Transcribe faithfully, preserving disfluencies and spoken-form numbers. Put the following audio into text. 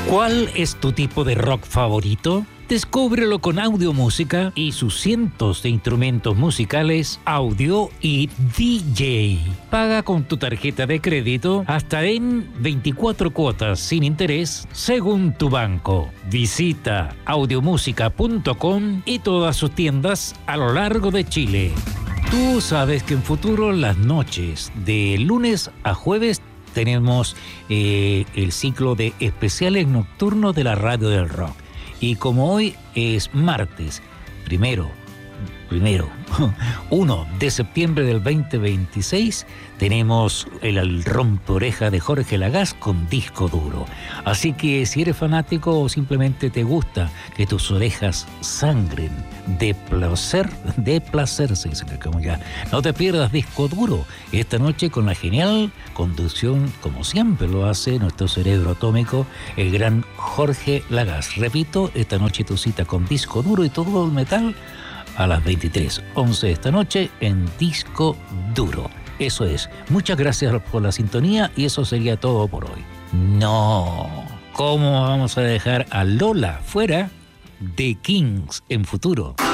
¿Cuál es tu tipo de rock favorito? Descúbrelo con Audio Música y sus cientos de instrumentos musicales, audio y D J. Paga con tu tarjeta de crédito hasta en veinticuatro cuotas sin interés según tu banco. Visita audiomúsica punto com y todas sus tiendas a lo largo de Chile. Tú sabes que en Futuro las noches de lunes a jueves tenemos eh, el ciclo de especiales nocturnos de la radio del rock. Y como hoy es martes, primero, primero, uno de septiembre del veinte veintiséis, tenemos el, el rompeoreja de Jorge Lagasse con Disco Duro. Así que si eres fanático o simplemente te gusta que tus orejas sangren de placer, de placer, se dice como ya, no te pierdas Disco Duro esta noche con la genial conducción, como siempre lo hace nuestro cerebro atómico, el gran Jorge Lagasse. Repito, esta noche tu cita con Disco Duro y todo el metal a las veintitrés once de esta noche en Disco Duro. Eso es. Muchas gracias por la sintonía y eso sería todo por hoy. No. ¿Cómo vamos a dejar a Lola fuera de Kings en Futuro?